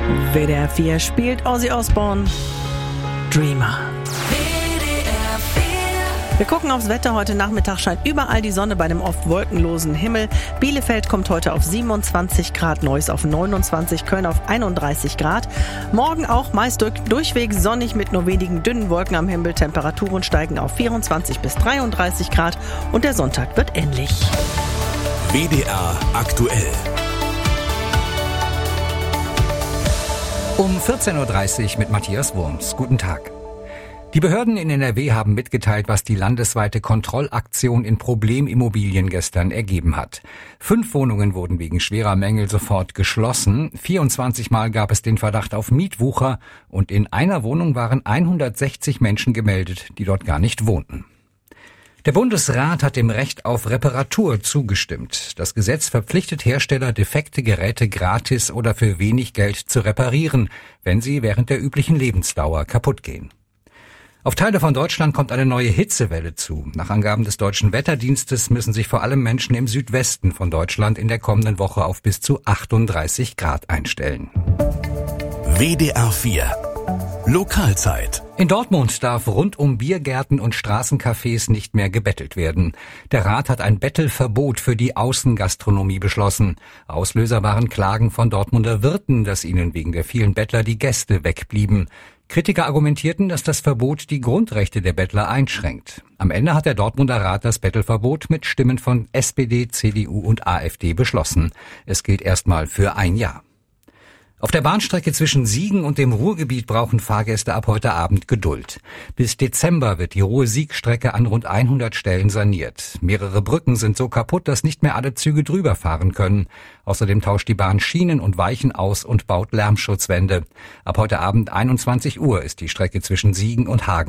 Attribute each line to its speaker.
Speaker 1: WDR 4 spielt Ozzy Osbourne Dreamer. Wir gucken aufs Wetter. Heute Nachmittag scheint überall die Sonne bei dem oft wolkenlosen Himmel. Bielefeld kommt heute auf 27 Grad, Neuss auf 29, Köln auf 31 Grad. Morgen auch meist durchweg sonnig mit nur wenigen dünnen Wolken am Himmel. Temperaturen steigen auf 24 bis 33 Grad und der Sonntag wird ähnlich.
Speaker 2: WDR aktuell.
Speaker 3: Um 14.30 Uhr mit Matthias Wurms. Guten Tag. Die Behörden in NRW haben mitgeteilt, was die landesweite Kontrollaktion in Problemimmobilien gestern ergeben hat. 5 Wohnungen wurden wegen schwerer Mängel sofort geschlossen. 24 Mal gab es den Verdacht auf Mietwucher und in einer Wohnung waren 160 Menschen gemeldet, die dort gar nicht wohnten. Der Bundesrat hat dem Recht auf Reparatur zugestimmt. Das Gesetz verpflichtet Hersteller, defekte Geräte gratis oder für wenig Geld zu reparieren, wenn sie während der üblichen Lebensdauer kaputt gehen. Auf Teile von Deutschland kommt eine neue Hitzewelle zu. Nach Angaben des Deutschen Wetterdienstes müssen sich vor allem Menschen im Südwesten von Deutschland in der kommenden Woche auf bis zu 38 Grad einstellen.
Speaker 2: WDR 4 Lokalzeit.
Speaker 3: In Dortmund darf rund um Biergärten und Straßencafés nicht mehr gebettelt werden. Der Rat hat ein Bettelverbot für die Außengastronomie beschlossen. Auslöser waren Klagen von Dortmunder Wirten, dass ihnen wegen der vielen Bettler die Gäste wegblieben. Kritiker argumentierten, dass das Verbot die Grundrechte der Bettler einschränkt. Am Ende hat der Dortmunder Rat das Bettelverbot mit Stimmen von SPD, CDU und AfD beschlossen. Es gilt erstmal für ein Jahr. Auf der Bahnstrecke zwischen Siegen und dem Ruhrgebiet brauchen Fahrgäste ab heute Abend Geduld. Bis Dezember wird die Ruhr-Sieg-Strecke an rund 100 Stellen saniert. Mehrere Brücken sind so kaputt, dass nicht mehr alle Züge drüber fahren können. Außerdem tauscht die Bahn Schienen und Weichen aus und baut Lärmschutzwände. Ab heute Abend 21 Uhr ist die Strecke zwischen Siegen und Hagen